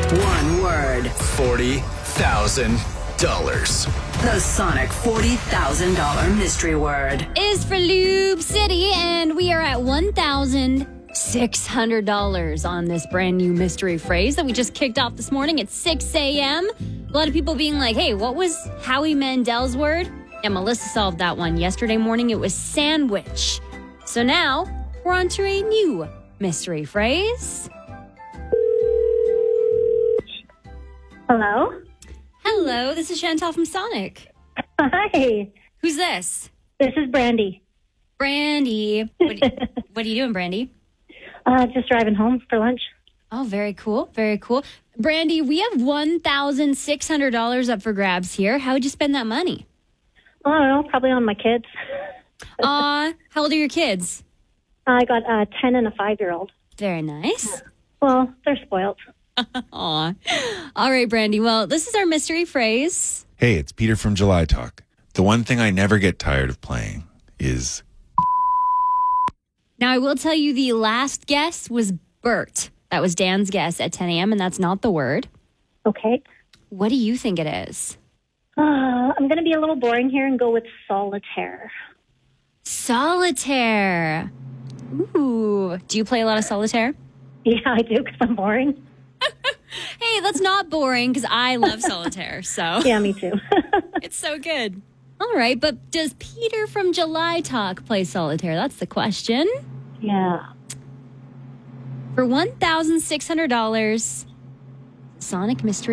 One word. $40,000. The Sonic $40,000 mystery word. Is for Lube City, and we are at $1,600 on this brand new mystery phrase that we just kicked off this morning at 6 a.m. A lot of people being like, hey, what was Howie Mandel's word? Yeah, Melissa solved that one. Yesterday morning, it was sandwich. So now, we're on to a new mystery phrase. Hello? Hello, this is Chantal from Sonic. Hi. Who's this? This is Brandy. Brandy. What are you doing, Brandy? Just driving home for lunch. Oh, very cool. Very cool. Brandy, we have $1,600 up for grabs here. How would you spend that money? I don't know, probably on my kids. How old are your kids? I got a 10 and a 5-year-old. Very nice. Well, they're spoiled. Aw. All right, Brandy. Well, this is our mystery phrase. Hey, it's Peter from July Talk. The one thing I never get tired of playing is... Now, I will tell you the last guess was Bert. That was Dan's guess at 10 a.m., and that's not the word. Okay. What do you think it is? I'm going to be a little boring here and go with solitaire. Solitaire. Ooh. Do you play a lot of solitaire? Yeah, I do because I'm boring. Hey, that's not boring because I love solitaire, so. Yeah, me too. It's so good. All right, but does Peter from July Talk play solitaire? That's the question. Yeah. For $1,600, Sonic Mystery